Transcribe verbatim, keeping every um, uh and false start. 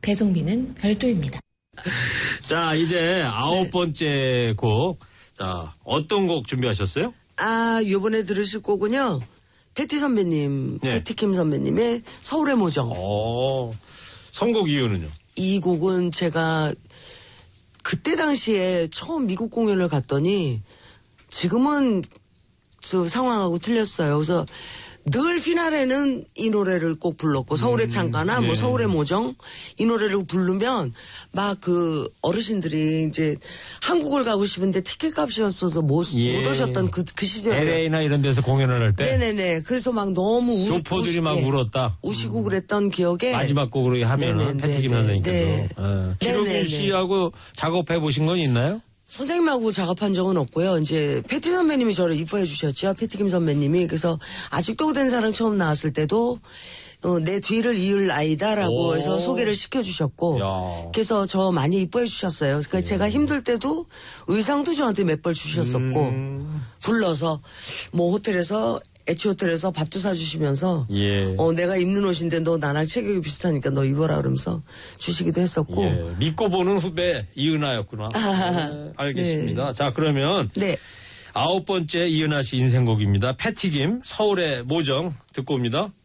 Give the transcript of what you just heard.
배송비는 별도입니다. 자, 이제 아홉 번째 곡. 자, 어떤 곡 준비하셨어요? 아, 요번에 들으실 곡은요. 패티 선배님, 네. 패티킴 선배님의 서울의 모정. 어, 선곡 이유는요? 이 곡은 제가 그때 당시에 처음 미국 공연을 갔더니 지금은 저 상황하고 틀렸어요. 그래서 늘 피날에는 이 노래를 꼭 불렀고 서울의 창가나 음, 예. 뭐 서울의 모정 이 노래를 부르면 막 그 어르신들이 이제 한국을 가고 싶은데 티켓 값이 없어서 못, 예. 못 오셨던 그, 그 시절에 엘에이나 이런 데서 공연을 할 때 네네네. 그래서 막 너무 우, 교포들이 우시, 막 예. 울었다. 우시고 음. 그랬던 기억에 마지막 곡으로 하면은 네네네. 패티김 네. 선생님께서 네. 어. 기록윤 네네네. 씨하고 작업해 보신 건 있나요? 선생님하고 작업한 적은 없고요. 이제 패티 선배님이 저를 이뻐해 주셨죠. 패티김 선배님이. 그래서 아직도 된 사랑 처음 나왔을 때도 어, 내 뒤를 이을 아이다라고 오. 해서 소개를 시켜주셨고 야. 그래서 저 많이 이뻐해 주셨어요. 그러니까 예. 제가 힘들 때도 의상도 저한테 몇 벌 주셨었고 음. 불러서 뭐 호텔에서 에치 호텔에서 밥도 사주시면서 예. 어 내가 입는 옷인데 너 나랑 체격이 비슷하니까 너 입어라 그러면서 주시기도 했었고 예. 믿고 보는 후배 이은하였구나. 네, 알겠습니다. 네. 자, 그러면 네. 아홉 번째 이은하 씨 인생곡입니다. 패티김 서울의 모정 듣고 옵니다.